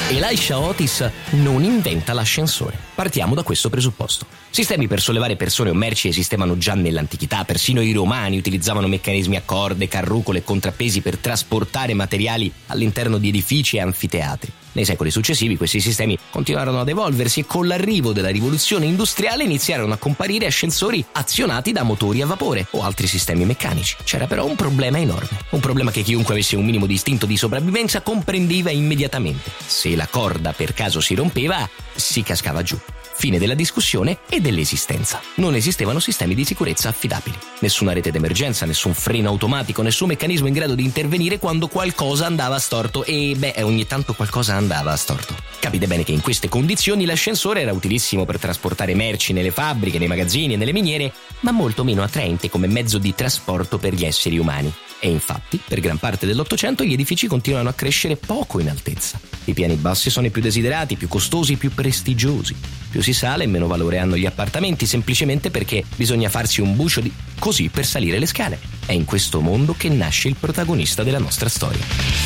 Elisha Otis non inventa l'ascensore. Partiamo da questo presupposto. Sistemi per sollevare persone o merci esistevano già nell'antichità, persino i romani utilizzavano meccanismi a corde, carrucole e contrappesi per trasportare materiali all'interno di edifici e anfiteatri. Nei secoli successivi questi sistemi continuarono ad evolversi e con l'arrivo della rivoluzione industriale iniziarono a comparire ascensori azionati da motori a vapore o altri sistemi meccanici. C'era però un problema enorme, un problema che chiunque avesse un minimo di istinto di sopravvivenza comprendeva immediatamente. Se la corda per caso si rompeva, si cascava giù. Fine della discussione e dell'esistenza. Non esistevano sistemi di sicurezza affidabili. Nessuna rete d'emergenza, nessun freno automatico, nessun meccanismo in grado di intervenire quando qualcosa andava storto e, ogni tanto qualcosa andava storto. Capite bene che in queste condizioni l'ascensore era utilissimo per trasportare merci nelle fabbriche, nei magazzini e nelle miniere, ma molto meno attraente come mezzo di trasporto per gli esseri umani. E infatti, per gran parte dell'Ottocento gli edifici continuano a crescere poco in altezza. I piani bassi sono i più desiderati, più costosi, più prestigiosi. Più si sale, meno valore hanno gli appartamenti, semplicemente perché bisogna farsi un bucio così per salire le scale. È in questo mondo che nasce il protagonista della nostra storia.